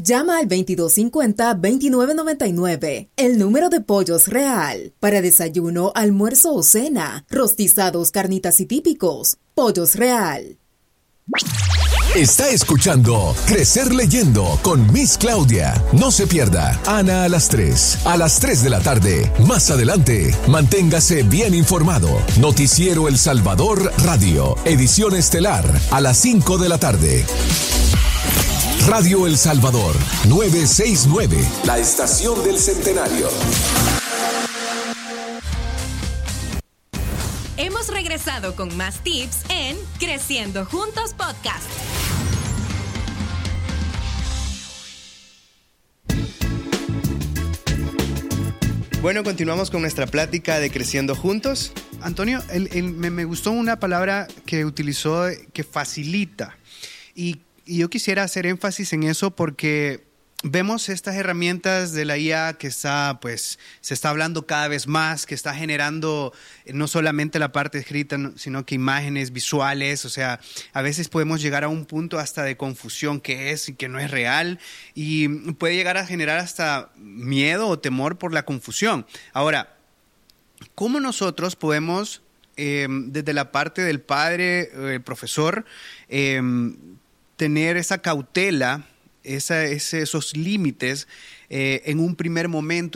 Llama al 2250-2999, el número de Pollos Real. Para desayuno, almuerzo o cena, rostizados, carnitas y típicos. Pollos Real. Está escuchando Crecer Leyendo con Miss Claudia. No se pierda Ana a las 3 de la tarde. Más adelante, manténgase bien informado. Noticiero El Salvador Radio, edición estelar a las 5 de la tarde. Radio El Salvador 969, la estación del centenario. Hemos regresado con más tips en Creciendo Juntos Podcast. Bueno, continuamos con nuestra plática de Creciendo Juntos. Antonio, me gustó una palabra que utilizó, que facilita. Y yo quisiera hacer énfasis en eso porque vemos estas herramientas de la IA que se está hablando cada vez más, que está generando no solamente la parte escrita, sino que imágenes visuales. O sea, a veces podemos llegar a un punto hasta de confusión, qué es y qué no es real, y puede llegar a generar hasta miedo o temor por la confusión. Ahora, ¿cómo nosotros podemos, desde la parte del padre, el profesor, tener esa cautela, esos límites en un primer momento,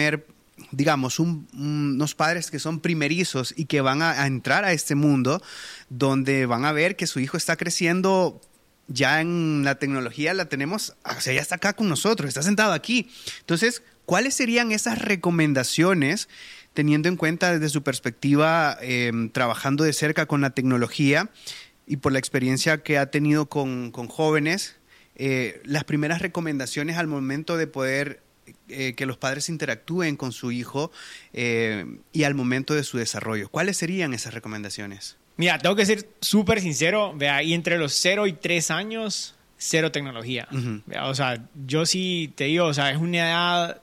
digamos, unos padres que son primerizos y que van a entrar a este mundo donde van a ver que su hijo está creciendo ya en la tecnología, la tenemos, o sea, ya está acá con nosotros, está sentado aquí. Entonces, ¿cuáles serían esas recomendaciones teniendo en cuenta desde su perspectiva, trabajando de cerca con la tecnología y por la experiencia que ha tenido con jóvenes, las primeras recomendaciones al momento de poder que los padres interactúen con su hijo y al momento de su desarrollo? ¿Cuáles serían esas recomendaciones? Mira, tengo que ser súper sincero, vea, y entre los 0 y 3 años, cero tecnología. Uh-huh. Vea, o sea, yo sí te digo, o sea, es una edad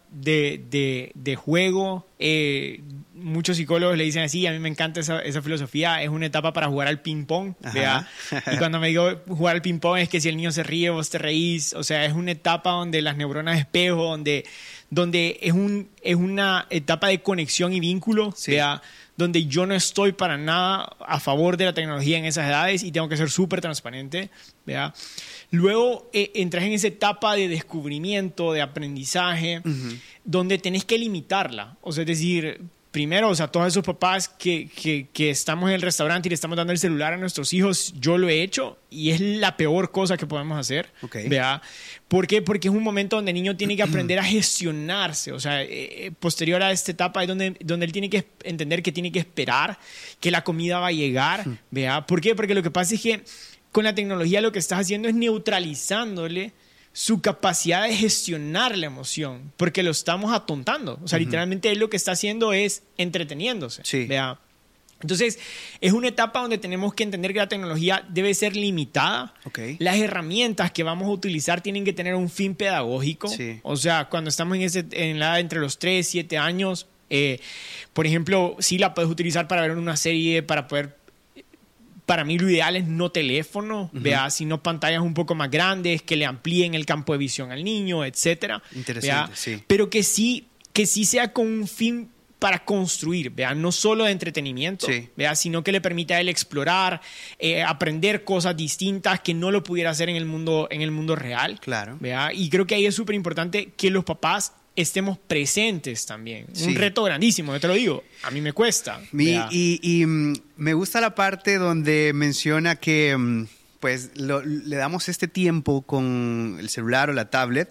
de juego. Muchos psicólogos le dicen así, a mí me encanta esa filosofía, es una etapa para jugar al ping-pong, ¿vea? Y cuando me digo jugar al ping-pong es que si el niño se ríe, vos te reís. O sea, es una etapa donde las neuronas de espejo, donde es una etapa de conexión y vínculo, sí, ¿vea? Donde yo no estoy para nada a favor de la tecnología en esas edades y tengo que ser súper transparente, ¿vea? Luego entras en esa etapa de descubrimiento, de aprendizaje, uh-huh, donde tenés que limitarla. O sea, es decir, primero, o sea, todos esos papás que estamos en el restaurante y le estamos dando el celular a nuestros hijos, yo lo he hecho y es la peor cosa que podemos hacer. Okay. ¿Vea? ¿Por qué? Porque es un momento donde el niño tiene que aprender a gestionarse. O sea, posterior a esta etapa es donde él tiene que entender que tiene que esperar, que la comida va a llegar. ¿Vea? ¿Por qué? Porque lo que pasa es que con la tecnología lo que estás haciendo es neutralizándole su capacidad de gestionar la emoción, porque lo estamos atontando. O sea, uh-huh, literalmente él lo que está haciendo es entreteniéndose. Sí. ¿Vea? Entonces, es una etapa donde tenemos que entender que la tecnología debe ser limitada. Okay. Las herramientas que vamos a utilizar tienen que tener un fin pedagógico. Sí. O sea, cuando estamos en la edad entre los 3 y 7 años, por ejemplo, sí la puedes utilizar para ver una serie, para poder... Para mí lo ideal es no teléfono, uh-huh, ¿vea? Sino pantallas un poco más grandes que le amplíen el campo de visión al niño, etcétera. Interesante, ¿vea? Sí. Pero que sí sea con un fin para construir, ¿vea? No solo de entretenimiento, sí, ¿vea? Sino que le permita a él explorar, aprender cosas distintas que no lo pudiera hacer en el mundo Claro. real. ¿Vea? Y creo que ahí es súper importante que los papás estemos presentes también. Sí. Un reto grandísimo, yo te lo digo. A mí me cuesta. Y me gusta la parte donde menciona que pues le damos este tiempo con el celular o la tablet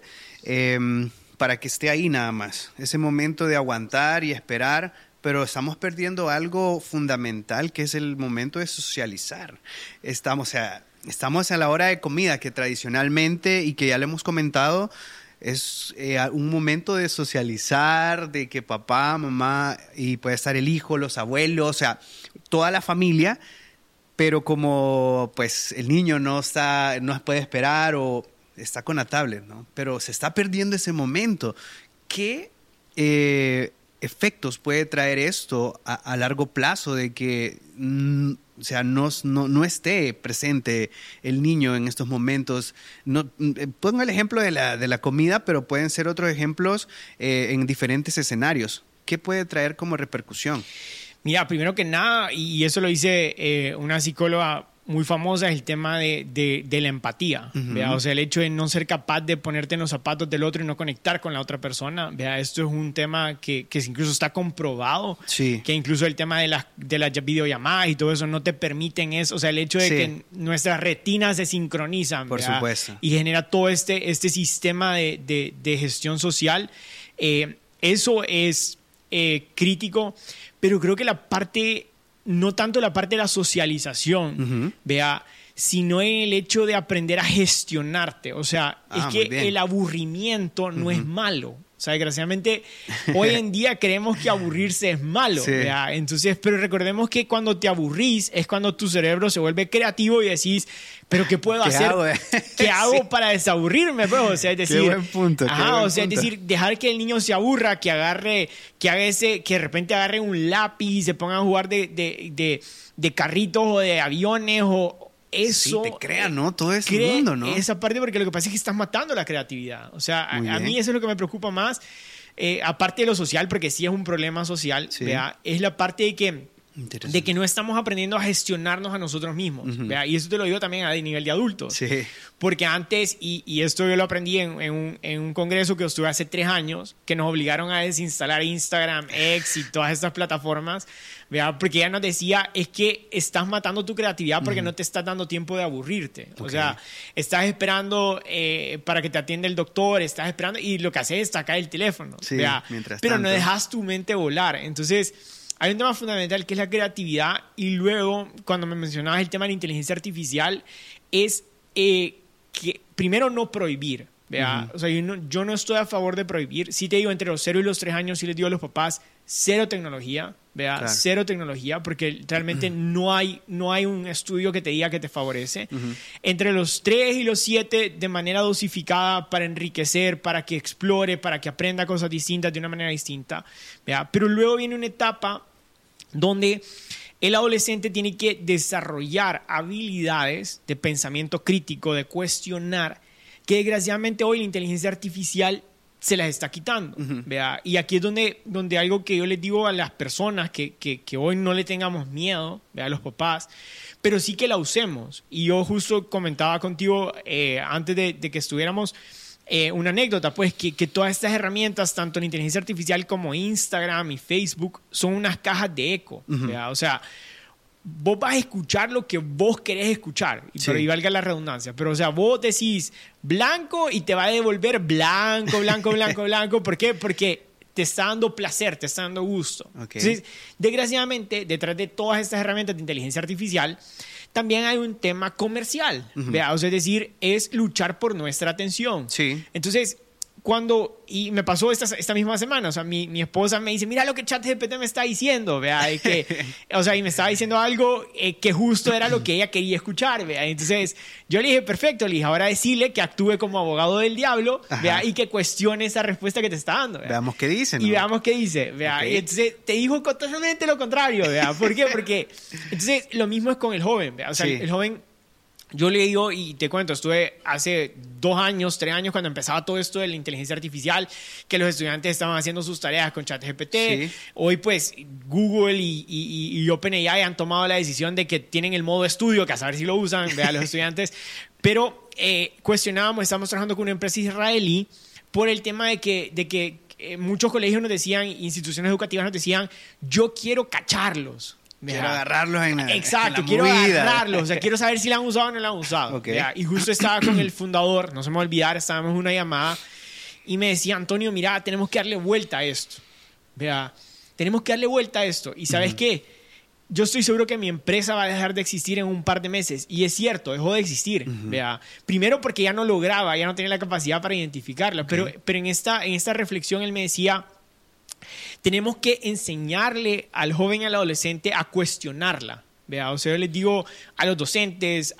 para que esté ahí nada más. Ese momento de aguantar y esperar, pero estamos perdiendo algo fundamental que es el momento de socializar. Estamos a la hora de comida que tradicionalmente, y que ya le hemos comentado, es un momento de socializar, de que papá, mamá, y puede estar el hijo, los abuelos, o sea, toda la familia, pero como pues el niño no puede esperar o está con la tablet, ¿no? Pero se está perdiendo ese momento. ¿Qué efectos puede traer esto a largo plazo de que o sea, no esté presente el niño en estos momentos. No, pongo el ejemplo de la comida, pero pueden ser otros ejemplos en diferentes escenarios. ¿Qué puede traer como repercusión? Mira, primero que nada, y eso lo dice una psicóloga muy famosa, es el tema de la empatía. ¿Vea? O sea, el hecho de no ser capaz de ponerte en los zapatos del otro y no conectar con la otra persona. ¿Vea? Esto es un tema que incluso está comprobado, que incluso el tema de las videollamadas y todo eso no te permiten eso. O sea, el hecho de que nuestras retinas se sincronizan. Por ¿vea? supuesto. Y genera todo este sistema de gestión social. Eso es crítico, pero creo que no tanto la parte de la socialización, vea, sino en el hecho de aprender a gestionarte. O sea, es que el aburrimiento no es malo. O sea, desgraciadamente, hoy en día creemos que aburrirse es malo. ¿Vea? Entonces, pero recordemos que cuando te aburrís es cuando tu cerebro se vuelve creativo y decís, ¿pero qué puedo hacer? ¿Qué hago para desaburrirme? Pues? O sea, es decir, qué buen punto. Es decir, dejar que el niño se aburra, que de repente agarre un lápiz y se ponga a jugar de carritos o de aviones o eso. Sí, te crea, ¿no? Todo ese mundo, ¿no? Esa parte, porque lo que pasa es que estás matando la creatividad. O sea, a mí eso es lo que me preocupa más, aparte de lo social, porque sí es un problema social, ¿vea? Es la parte de que no estamos aprendiendo a gestionarnos a nosotros mismos. ¿Vea? Y eso te lo digo también a nivel de adultos. Sí. Porque antes, y esto yo lo aprendí en un congreso que estuve hace 3 años, que nos obligaron a desinstalar Instagram, X y todas estas plataformas, ¿vea? Porque ella nos decía, es que estás matando tu creatividad porque no te estás dando tiempo de aburrirte. O sea, estás esperando para que te atienda el doctor, estás esperando y lo que haces es sacar el teléfono. Sí, ¿vea? Pero no dejas tu mente volar. Entonces, hay un tema fundamental que es la creatividad, y luego, cuando me mencionabas el tema de la inteligencia artificial, es que primero no prohibir. ¿Vea? O sea, yo no estoy a favor de prohibir. Sí te digo, entre los 0 y los 3 años sí les digo a los papás, 0 tecnología, ¿vea? Claro. 0 tecnología, porque realmente no hay un estudio que te diga que te favorece. Entre los 3 y los 7, de manera dosificada para enriquecer, para que explore, para que aprenda cosas distintas de una manera distinta, ¿vea? Pero luego viene una etapa donde el adolescente tiene que desarrollar habilidades de pensamiento crítico, de cuestionar, que desgraciadamente hoy la inteligencia artificial se las está quitando. ¿Vea? Y aquí es donde algo que yo les digo a las personas, que hoy no le tengamos miedo, ¿vea? A los papás, pero sí que la usemos. Y yo justo comentaba contigo antes de que estuviéramos una anécdota, pues que todas estas herramientas, tanto la inteligencia artificial como Instagram y Facebook, son unas cajas de eco. ¿Vea? O sea, vos vas a escuchar lo que vos querés escuchar, pero y valga la redundancia, pero o sea, vos decís blanco y te va a devolver blanco, blanco, blanco, blanco. ¿Por qué? Porque te está dando placer, te está dando gusto. Entonces, desgraciadamente, detrás de todas estas herramientas de inteligencia artificial, también hay un tema comercial, ¿vea? O sea, es decir, es luchar por nuestra atención. Entonces, y me pasó esta misma semana, o sea, mi esposa me dice, mira lo que ChatGPT me está diciendo, ¿vea? Y y me estaba diciendo algo que justo era lo que ella quería escuchar, ¿vea? Entonces yo le dije, perfecto, le dije, ahora decirle que actúe como abogado del diablo, ¿vea? Y que cuestione esa respuesta que te está dando, ¿vea? Veamos qué dice, ¿no? Y veamos qué dice, ¿vea? Y entonces te dijo totalmente lo contrario, ¿vea? ¿Por qué? Porque entonces lo mismo es con el joven, ¿vea? O sea, el joven... Yo le digo, y te cuento, estuve hace 2 años, 3 años, cuando empezaba todo esto de la inteligencia artificial, que los estudiantes estaban haciendo sus tareas con ChatGPT. Hoy, pues, Google y OpenAI han tomado la decisión de que tienen el modo estudio, que a saber si lo usan, vea, los estudiantes. Pero estamos trabajando con una empresa israelí por el tema de que muchos colegios nos decían, instituciones educativas nos decían, yo quiero cacharlos. Quiero agarrarlos en la Exacto, en la quiero movida. agarrarlos. O sea, quiero saber si la han usado o no la han usado. Y justo estaba con el fundador, no se me va a olvidar, estábamos en una llamada y me decía, Antonio, mira, tenemos que darle vuelta a esto. Vea, tenemos que darle vuelta a esto. Y ¿sabes qué? Yo estoy seguro que mi empresa va a dejar de existir en un par de meses. Y es cierto, dejó de existir. Vea, primero porque ya no lograba, ya no tenía la capacidad para identificarla. Pero en esta reflexión él me decía, tenemos que enseñarle al joven y al adolescente a cuestionarla. ¿Vea? O sea, yo les digo a los docentes,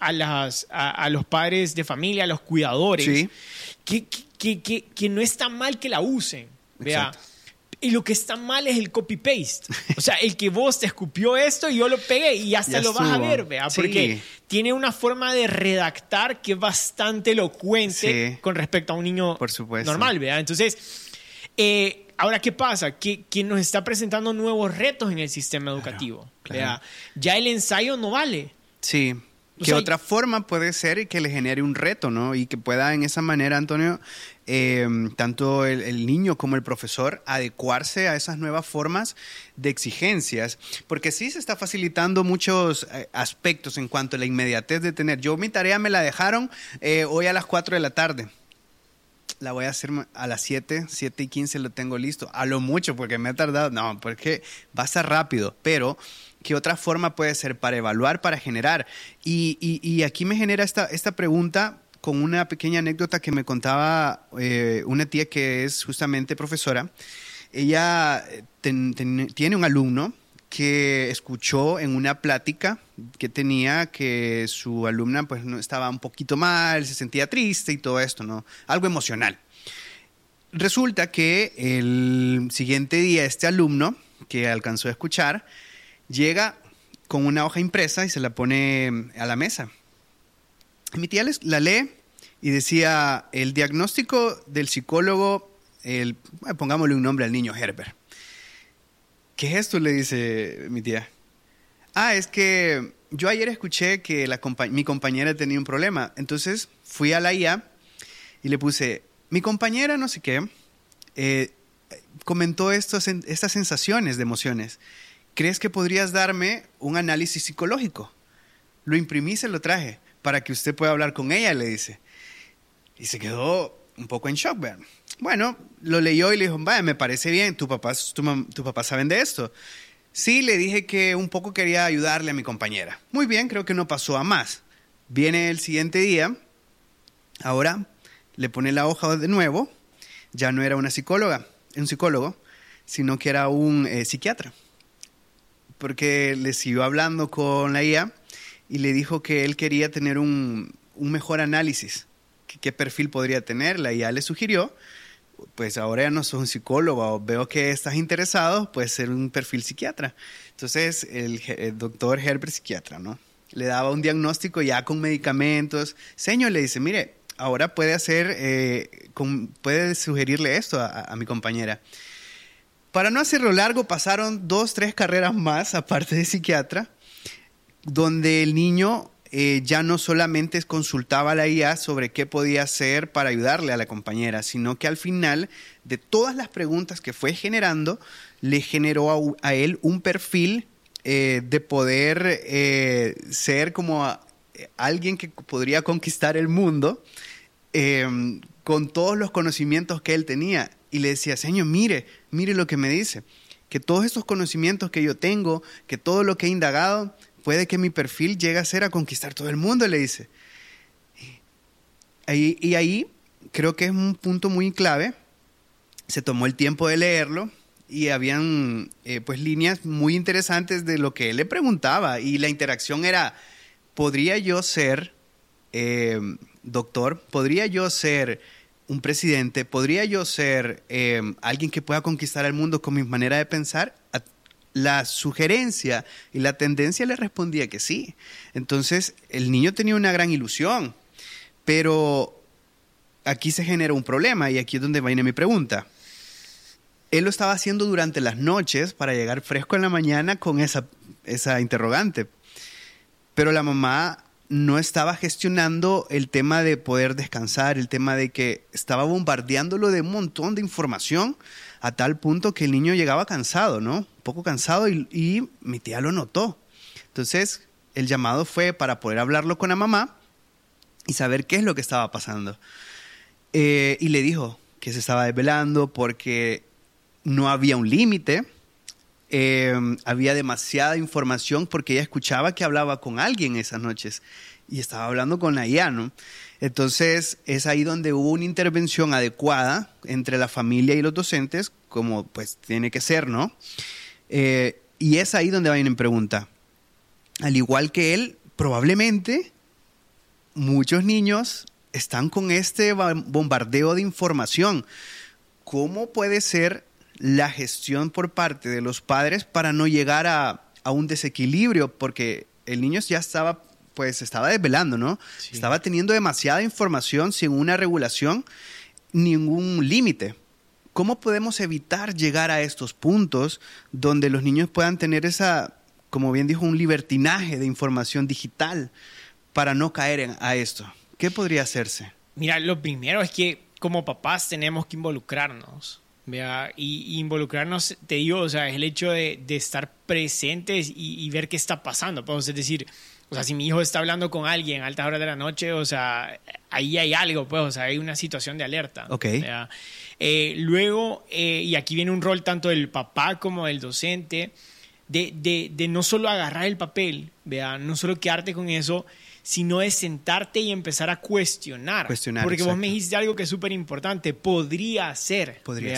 a los padres de familia, a los cuidadores, que no está mal que la usen. ¿Vea? Y lo que está mal es el copy-paste. O sea, el que vos te escupió esto y yo lo pegué y hasta lo vas a ver, ¿vea? Porque tiene una forma de redactar que es bastante elocuente con respecto a un niño normal, ¿vea? Entonces, ahora, ¿qué pasa? Que nos está presentando nuevos retos en el sistema educativo. Claro. Ya el ensayo no vale. Sí. ¿Qué otra forma puede ser que le genere un reto, ¿no? Y que pueda en esa manera, Antonio, tanto el niño como el profesor adecuarse a esas nuevas formas de exigencias. Porque sí se está facilitando muchos aspectos en cuanto a la inmediatez de tener. Yo mi tarea me la dejaron hoy a las 4 de la tarde. La voy a hacer a las 7:15 lo tengo listo. A lo mucho, porque me ha tardado. No, porque va a ser rápido, pero... ¿Qué otra forma puede ser para evaluar, para generar? Y aquí me genera esta pregunta con una pequeña anécdota que me contaba una tía que es justamente profesora. Ella tiene un alumno que escuchó en una plática que tenía que su alumna pues no estaba un poquito mal, se sentía triste y todo esto, ¿no? Algo emocional. Resulta que el siguiente día este alumno que alcanzó a escuchar llega con una hoja impresa y se la pone a la mesa. Mi tía la lee y decía, el diagnóstico del psicólogo, pongámosle un nombre al niño, Herbert. ¿Qué es esto?, le dice mi tía. Es que yo ayer escuché que mi compañera tenía un problema. Entonces fui a la IA y le puse, mi compañera no sé qué, comentó estas sensaciones de emociones. ¿Crees que podrías darme un análisis psicológico? Lo imprimí, se lo traje, para que usted pueda hablar con ella, le dice. Y se quedó un poco en shock, ¿verdad? Bueno, lo leyó y le dijo, vaya, me parece bien, tu papá saben de esto. Sí, le dije que un poco quería ayudarle a mi compañera. Muy bien, creo que no pasó a más. Viene el siguiente día, ahora le pone la hoja de nuevo, ya no era un psicólogo, sino que era un psiquiatra. Porque le siguió hablando con la IA y le dijo que él quería tener un mejor análisis. ¿Qué perfil podría tener? La IA le sugirió, pues ahora ya no sos un psicólogo, veo que estás interesado, puede ser un perfil psiquiatra. Entonces el doctor Herbert, psiquiatra, ¿no? Le daba un diagnóstico ya con medicamentos. Señor, le dice, mire, ahora puede sugerirle esto a mi compañera. Para no hacerlo largo, pasaron 2-3 carreras más, aparte de psiquiatra, donde el niño ya no solamente consultaba a la IA sobre qué podía hacer para ayudarle a la compañera, sino que al final de todas las preguntas que fue generando, le generó a él un perfil de poder ser como alguien que podría conquistar el mundo con todos los conocimientos que él tenía. Y le decía, señor, mire lo que me dice, que todos estos conocimientos que yo tengo, que todo lo que he indagado, puede que mi perfil llegue a ser a conquistar todo el mundo, le dice. Y ahí creo que es un punto muy clave. Se tomó el tiempo de leerlo y habían pues líneas muy interesantes de lo que él le preguntaba. Y la interacción era, ¿podría yo ser doctor? ¿Podría yo ser un presidente? ¿Podría yo ser alguien que pueda conquistar el mundo con mi manera de pensar? La sugerencia y la tendencia le respondía que sí. Entonces, el niño tenía una gran ilusión, pero aquí se genera un problema y aquí es donde viene mi pregunta. Él lo estaba haciendo durante las noches para llegar fresco en la mañana con esa interrogante, pero la mamá no estaba gestionando el tema de poder descansar, el tema de que estaba bombardeándolo de un montón de información a tal punto que el niño llegaba cansado, ¿no? Un poco cansado y mi tía lo notó. Entonces, el llamado fue para poder hablarlo con la mamá y saber qué es lo que estaba pasando. Y le dijo que se estaba desvelando porque no había un límite, había demasiada información porque ella escuchaba que hablaba con alguien esas noches y estaba hablando con la IA, ¿no? Entonces es ahí donde hubo una intervención adecuada entre la familia y los docentes, como pues tiene que ser, ¿no? Y es ahí donde viene en pregunta. Al igual que él, probablemente muchos niños están con este bombardeo de información. ¿Cómo puede ser la gestión por parte de los padres para no llegar a un desequilibrio? Porque el niño ya estaba desvelando, ¿no? Sí. Estaba teniendo demasiada información sin una regulación, ningún límite. ¿Cómo podemos evitar llegar a estos puntos donde los niños puedan tener esa, como bien dijo, un libertinaje de información digital para no caer a esto? ¿Qué podría hacerse? Mira, lo primero es que como papás tenemos que involucrarnos, ¿vea? Y involucrarnos, te digo, o sea, es el hecho de estar presentes y ver qué está pasando. Pues, es decir, o sea, si mi hijo está hablando con alguien a altas horas de la noche, o sea, ahí hay algo, pues, o sea, hay una situación de alerta. Ok. Luego, y aquí viene un rol tanto del papá como del docente, de no solo agarrar el papel, ¿vea? No solo quedarte con eso, sino de sentarte y empezar a cuestionar. Porque exacto. Vos me dijiste algo que es súper importante. Podría ser.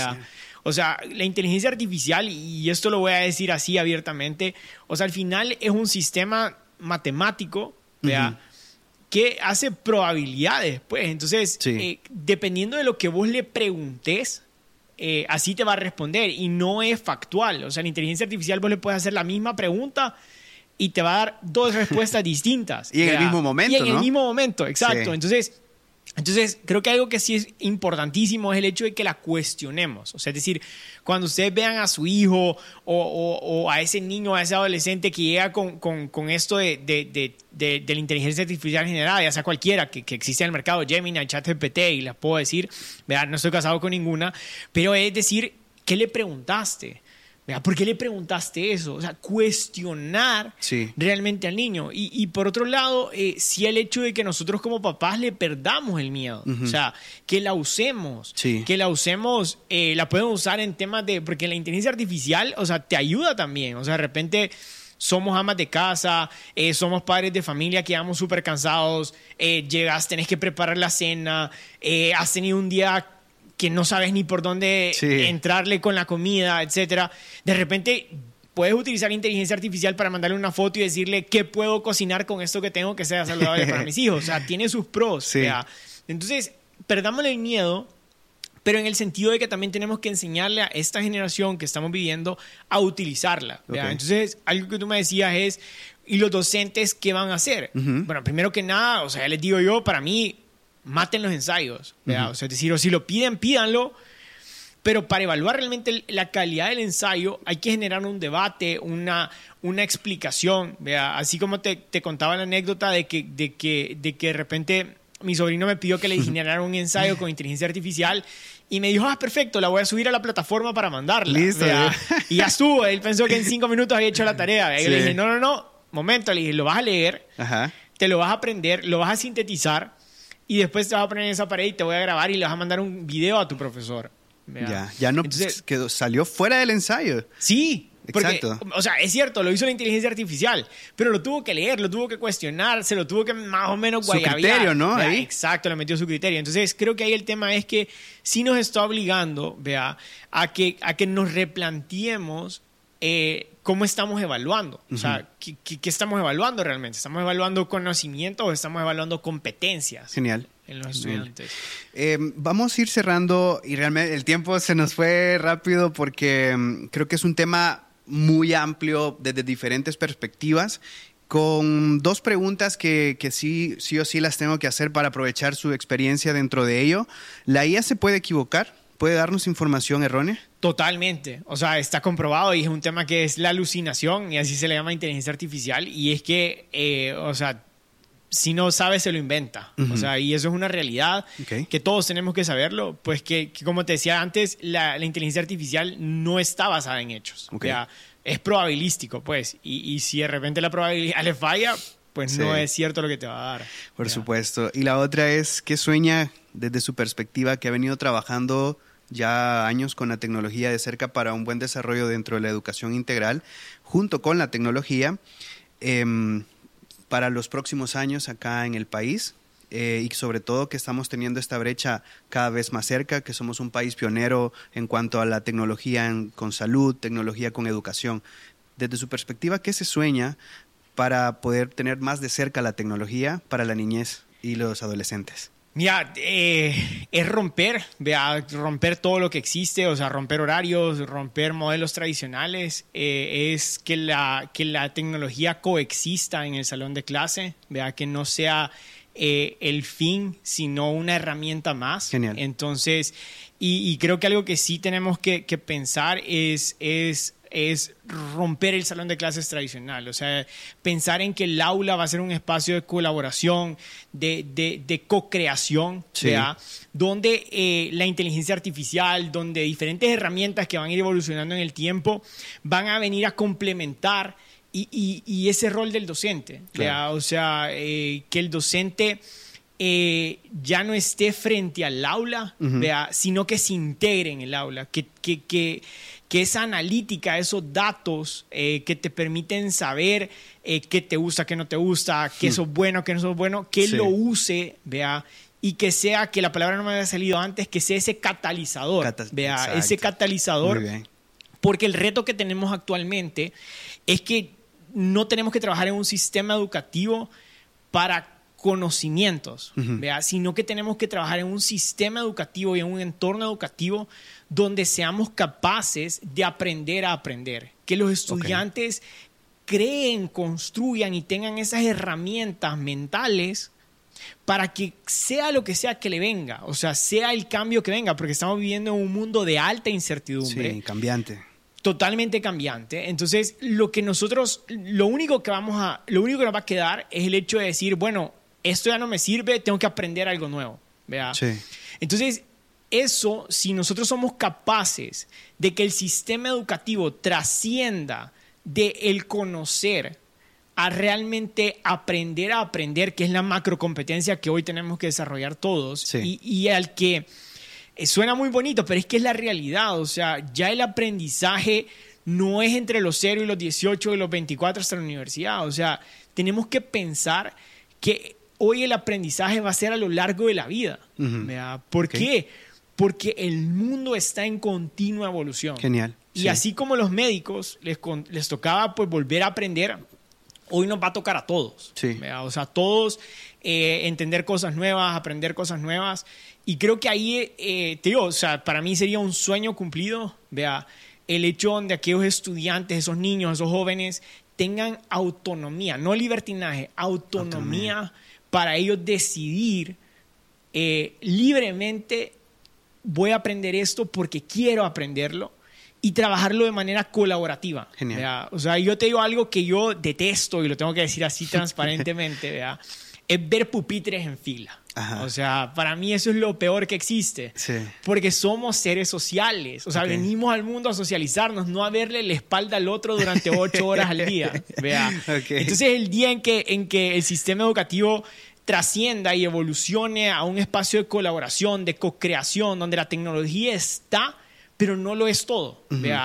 O sea, la inteligencia artificial, y esto lo voy a decir así abiertamente, o sea, al final es un sistema matemático, ¿vea? Que hace probabilidades, pues. Entonces, sí. Dependiendo de lo que vos le preguntes, así te va a responder, y no es factual. O sea, la inteligencia artificial vos le puedes hacer la misma pregunta y te va a dar 2 respuestas distintas. Y en el mismo momento, ¿no? Y en el mismo momento, exacto. Sí. Entonces, creo que algo que sí es importantísimo es el hecho de que la cuestionemos. O sea, es decir, cuando ustedes vean a su hijo o a ese niño, a ese adolescente que llega con esto de la inteligencia artificial general, ya sea cualquiera que existe en el mercado, Gemini, ChatGPT, y les puedo decir, ¿verdad? No estoy casado con ninguna, pero es decir, ¿qué le preguntaste? ¿Por qué le preguntaste eso? O sea, cuestionar realmente al niño. Y por otro lado, sí el hecho de que nosotros como papás le perdamos el miedo. O sea, que la usemos. Que la usemos, la podemos usar en temas de... Porque la inteligencia artificial, o sea, te ayuda también. O sea, de repente somos amas de casa, somos padres de familia que vamos súper cansados, llegas, tenés que preparar la cena, has tenido un día que no sabes ni por dónde entrarle con la comida, etcétera. De repente puedes utilizar inteligencia artificial para mandarle una foto y decirle qué puedo cocinar con esto que tengo que sea saludable para mis hijos. O sea, tiene sus pros. Entonces, perdámosle el miedo, pero en el sentido de que también tenemos que enseñarle a esta generación que estamos viviendo a utilizarla. Entonces, algo que tú me decías es, ¿y los docentes qué van a hacer? Bueno, primero que nada, o sea, ya les digo yo, para mí, maten los ensayos, o sea, es decir, o si lo piden, pídanlo, pero para evaluar realmente la calidad del ensayo hay que generar un debate, una explicación, ¿vea? Así como te contaba la anécdota de que de repente mi sobrino me pidió que le generara un ensayo con inteligencia artificial y me dijo, perfecto, la voy a subir a la plataforma para mandarla. Listo. Y ya estuvo, él pensó que en 5 minutos había hecho la tarea. Y le dije, no, momento, le dije, lo vas a leer, te lo vas a aprender, lo vas a sintetizar, y después te vas a poner en esa pared y te voy a grabar y le vas a mandar un video a tu profesor. Ya no. Entonces, salió fuera del ensayo. Sí, porque, exacto. O sea, es cierto, lo hizo la inteligencia artificial, pero lo tuvo que leer, lo tuvo que cuestionar, se lo tuvo que más o menos guayabear. Su criterio, ¿no? Ahí. Exacto, le metió su criterio. Entonces, creo que ahí el tema es que sí nos está obligando, a que nos replanteemos cómo estamos evaluando. O sea, ¿qué estamos evaluando realmente? ¿Estamos evaluando conocimiento o estamos evaluando competencias? Genial. En los estudiantes. Vamos a ir cerrando y realmente el tiempo se nos fue rápido porque creo que es un tema muy amplio desde diferentes perspectivas, con 2 preguntas que sí o sí las tengo que hacer para aprovechar su experiencia dentro de ello. ¿La IA se puede equivocar? ¿Puede darnos información errónea? Totalmente. O sea, está comprobado y es un tema que es la alucinación y así se le llama inteligencia artificial, y es que, o sea, si no sabe, se lo inventa. O sea, y eso es una realidad que todos tenemos que saberlo. Pues que como te decía antes, la inteligencia artificial no está basada en hechos. O sea, es probabilístico, pues. Y si de repente la probabilidad le falla, pues no es cierto lo que te va a dar. Por supuesto. Y la otra es, ¿qué sueña desde su perspectiva, que ha venido trabajando ya años con la tecnología de cerca para un buen desarrollo dentro de la educación integral, junto con la tecnología, para los próximos años acá en el país, y sobre todo que estamos teniendo esta brecha cada vez más cerca, que somos un país pionero en cuanto a la tecnología con salud, tecnología con educación? Desde su perspectiva, ¿qué se sueña para poder tener más de cerca la tecnología para la niñez y los adolescentes? Mira, es romper todo lo que existe, o sea, romper horarios, romper modelos tradicionales, es que la tecnología coexista en el salón de clase, que no sea el fin, sino una herramienta más. Genial. Entonces, y creo que algo que sí tenemos que pensar es romper el salón de clases tradicional, o sea, pensar en que el aula va a ser un espacio de colaboración, de co-creación, sí, donde la inteligencia artificial, donde diferentes herramientas que van a ir evolucionando en el tiempo van a venir a complementar y ese rol del docente, claro. O sea, que el docente ya no esté frente al aula, sino que se integre en el aula, que esa analítica, esos datos que te permiten saber qué te gusta, qué no te gusta, qué sos bueno, qué no sos bueno, que lo use, y que sea, que la palabra no me había salido antes, que sea ese catalizador, ese catalizador, porque el reto que tenemos actualmente es que no tenemos que trabajar en un sistema educativo para conocimientos, sino que tenemos que trabajar en un sistema educativo y en un entorno educativo donde seamos capaces de aprender a aprender, que los estudiantes creen, construyan y tengan esas herramientas mentales para que sea lo que sea que le venga, o sea, sea el cambio que venga, porque estamos viviendo en un mundo de alta incertidumbre. Sí, cambiante. Totalmente cambiante. Entonces, lo único que nos va a quedar es el hecho de decir, bueno, esto ya no me sirve, tengo que aprender algo nuevo. Sí. Entonces, eso, si nosotros somos capaces de que el sistema educativo trascienda del conocer a realmente aprender a aprender, que es la macrocompetencia que hoy tenemos que desarrollar todos, y al que suena muy bonito, pero es que es la realidad. O sea, ya el aprendizaje no es entre los 0 y los 18 y los 24 hasta la universidad. O sea, tenemos que pensar que hoy el aprendizaje va a ser a lo largo de la vida. ¿Por qué? Porque el mundo está en continua evolución. Genial. Y así como los médicos les tocaba pues volver a aprender, hoy nos va a tocar a todos. O sea, todos entender cosas nuevas, aprender cosas nuevas. Y creo que ahí, te digo, o sea, para mí sería un sueño cumplido, el hecho de aquellos estudiantes, esos niños, esos jóvenes tengan autonomía, no libertinaje, autonomía para ellos decidir libremente, voy a aprender esto porque quiero aprenderlo, y trabajarlo de manera colaborativa. Genial. O sea, yo te digo algo que yo detesto, y lo tengo que decir así transparentemente, es ver pupitres en fila. O sea, para mí eso es lo peor que existe. Porque somos seres sociales. O sea, venimos al mundo a socializarnos, no a verle la espalda al otro durante 8 horas al día. Entonces, el día en que el sistema educativo trascienda y evolucione a un espacio de colaboración, de co-creación, donde la tecnología está, pero no lo es todo.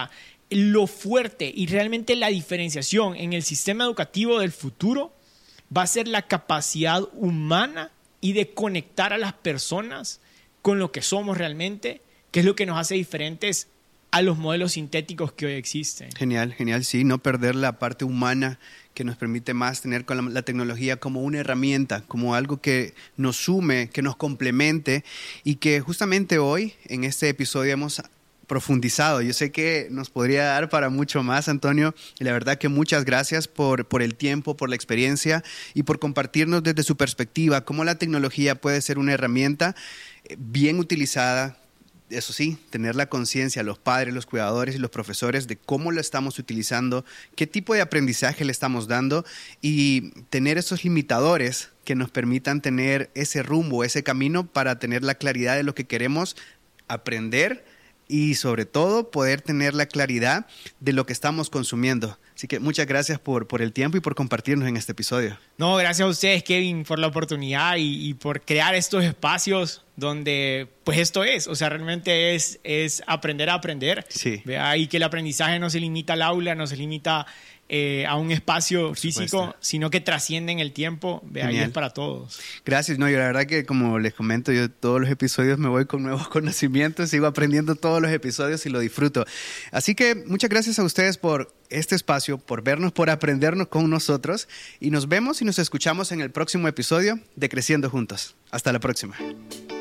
Lo fuerte y realmente la diferenciación en el sistema educativo del futuro va a ser la capacidad humana y de conectar a las personas con lo que somos realmente, que es lo que nos hace diferentes a los modelos sintéticos que hoy existen. Genial, genial, sí, no perder la parte humana que nos permite más tener con la tecnología como una herramienta, como algo que nos sume, que nos complemente, y que justamente hoy en este episodio hemos profundizado. Yo sé que nos podría dar para mucho más, Antonio, y la verdad que muchas gracias por el tiempo, por la experiencia y por compartirnos desde su perspectiva cómo la tecnología puede ser una herramienta bien utilizada. Eso sí, tener la conciencia, los padres, los cuidadores y los profesores de cómo lo estamos utilizando, qué tipo de aprendizaje le estamos dando, y tener esos limitadores que nos permitan tener ese rumbo, ese camino para tener la claridad de lo que queremos aprender y sobre todo poder tener la claridad de lo que estamos consumiendo. Así que muchas gracias por el tiempo y por compartirnos en este episodio. No, gracias a ustedes, Kevin, por la oportunidad y por crear estos espacios donde pues esto es, o sea, realmente es aprender a aprender. Y que el aprendizaje no se limita al aula, no se limita a un espacio físico, sino que trasciende en el tiempo, y es para todos. Gracias. No, yo la verdad que, como les comento, yo todos los episodios me voy con nuevos conocimientos, sigo aprendiendo todos los episodios y lo disfruto. Así que muchas gracias a ustedes por este espacio, por vernos, por aprendernos con nosotros. Y nos vemos y nos escuchamos en el próximo episodio de Creciendo Juntos. Hasta la próxima.